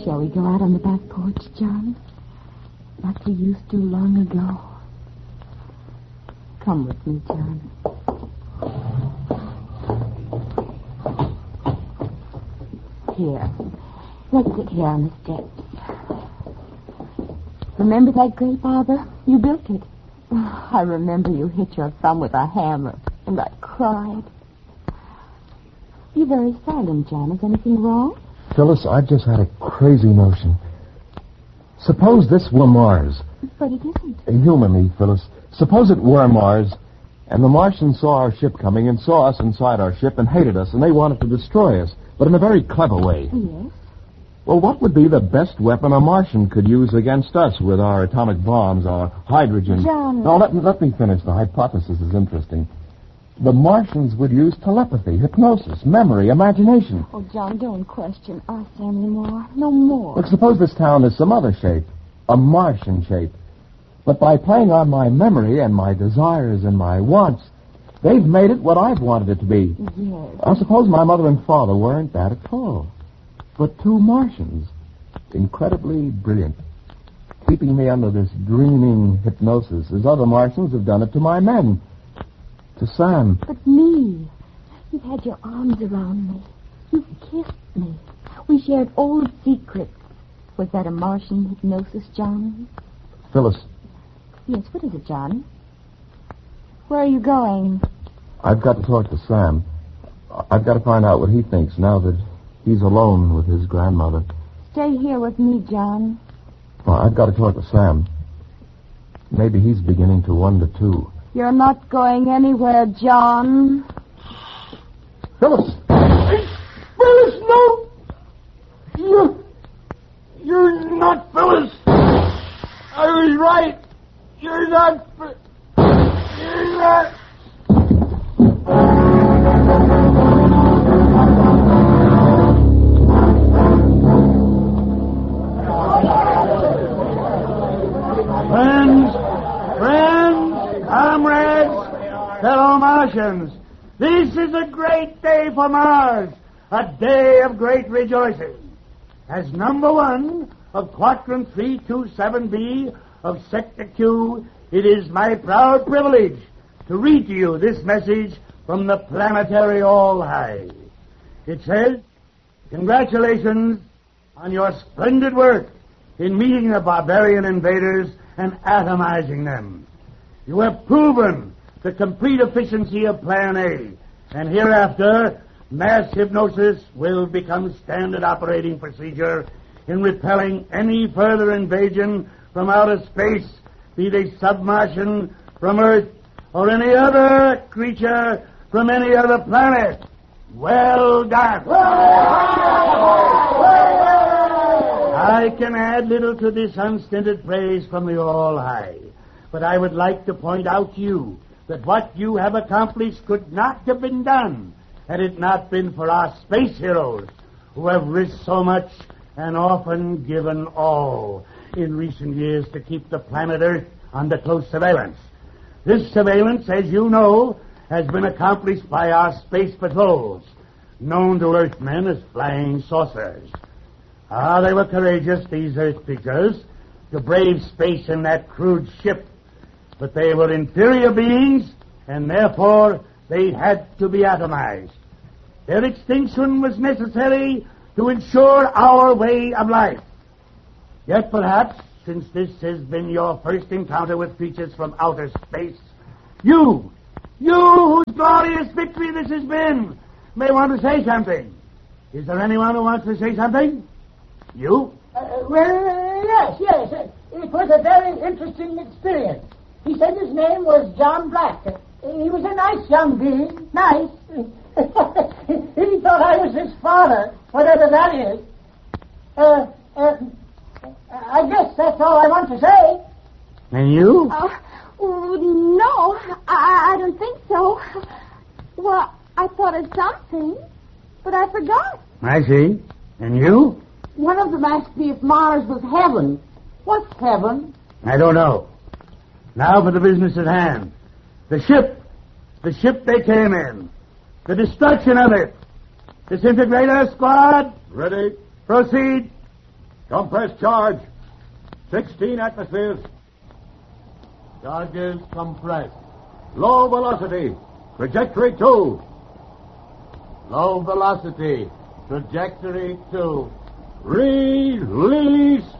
Shall we go out on the back porch, John? Like we used to long ago. Come with me, John. Here. Let's sit here on the steps. Remember that grave, Father? You built it. Oh, I remember you hit your thumb with a hammer, and I cried. You're very silent, John. Is anything wrong? Phyllis, I've just had a crazy notion. Suppose this were Mars. But it isn't. Humor me, Phyllis. Suppose it were Mars, and the Martians saw our ship coming and saw us inside our ship and hated us, and they wanted to destroy us, but in a very clever way. Yes? Well, what would be the best weapon a Martian could use against us with our atomic bombs, our hydrogen? John... No, let me finish. The hypothesis is interesting. The Martians would use telepathy, hypnosis, memory, imagination. Oh, John, don't question us anymore. No more. Look, suppose this town is some other shape, a Martian shape. But by playing on my memory and my desires and my wants, they've made it what I've wanted it to be. Yes. I suppose my mother and father weren't that at all. But two Martians, incredibly brilliant, keeping me under this dreaming hypnosis, as other Martians have done it to my men. To Sam. But me. You've had your arms around me. You've kissed me. We shared old secrets. Was that a Martian hypnosis, John? Phyllis. Yes, what is it, John? Where are you going? I've got to talk to Sam. I've got to find out what he thinks now that he's alone with his grandmother. Stay here with me, John. Well, I've got to talk to Sam. Maybe he's beginning to wonder, too. You're not going anywhere, John. Phyllis! Phyllis, no! You're not Phyllis! I was right! You're not... You're not... Friends, comrades, fellow Martians, this is a great day for Mars, a day of great rejoicing. As number one of Quadrant 327B of Sector Q, it is my proud privilege to read to you this message from the planetary All-High. It says, congratulations on your splendid work in meeting the barbarian invaders and atomizing them. You have proven the complete efficiency of Plan A, and hereafter, mass hypnosis will become standard operating procedure in repelling any further invasion from outer space, be they submartian, from Earth, or any other creature from any other planet. Well done. I can add little to this unstinted praise from the All-High, but I would like to point out to you that what you have accomplished could not have been done had it not been for our space heroes who have risked so much and often given all in recent years to keep the planet Earth under close surveillance. This surveillance, as you know, has been accomplished by our space patrols, known to Earthmen as flying saucers. They were courageous, these Earth creatures, to brave space in that crude ship. But they were inferior beings, and therefore they had to be atomized. Their extinction was necessary to ensure our way of life. Yet perhaps, since this has been your first encounter with creatures from outer space, you whose glorious victory this has been, may want to say something. Is there anyone who wants to say something? You? Yes. It was a very interesting experience. He said his name was John Black. He was a nice young being. Nice. He thought I was his father, whatever that is. I guess that's all I want to say. And you? No, I don't think so. Well, I thought of something, but I forgot. I see. And you? One of them asked me if Mars was heaven. What's heaven? I don't know. Now for the business at hand. The ship they came in. The destruction of it. Disintegrator squad. Ready? Proceed. Compress charge. 16 atmospheres. Charges compressed. Low velocity. Trajectory 2. Low velocity. Trajectory 2. Release